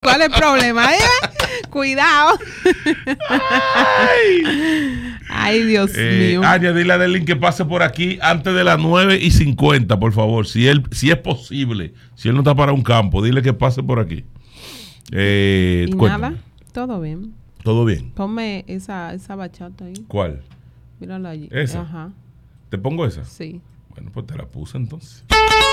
¿Cuál es el problema? Cuidado. Ay, Dios mío. Ania, dile a Adeline que pase por aquí antes de las 9:50, por favor. Si es posible. Si él no está para un campo, dile que pase por aquí. Y nada, todo bien. ¿Todo bien? Ponme esa bachata ahí. ¿Cuál? Mírala allí. ¿Esa? Ajá. ¿Te pongo esa? Sí. Bueno, pues te la puse entonces.